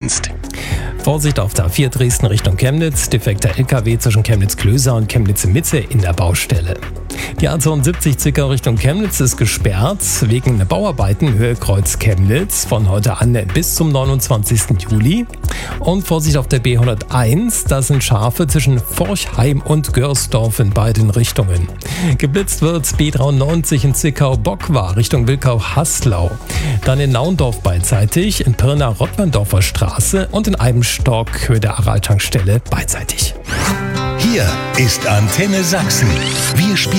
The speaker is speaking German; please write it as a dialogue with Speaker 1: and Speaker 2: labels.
Speaker 1: Verkehrsdienst.
Speaker 2: Vorsicht auf der A4 Dresden Richtung Chemnitz, defekter LKW zwischen Chemnitz-Klöser und Chemnitz-Mitte in der Baustelle. Die A72 Zwickau Richtung Chemnitz ist gesperrt wegen Bauarbeiten Höhe Kreuz Chemnitz von heute an bis zum 29. Juli. Und Vorsicht auf der B101, da sind Schafe zwischen Forchheim und Görsdorf in beiden Richtungen. Geblitzt wird B93 in Zwickau-Bockwar Richtung Wilkau-Haslau. Dann in Naundorf beidseitig, in Pirna-Rottmanndorfer Straße und in Eibenstock Höhe der Aral-Tankstelle beidseitig.
Speaker 1: Hier ist Antenne Sachsen. Wir spielen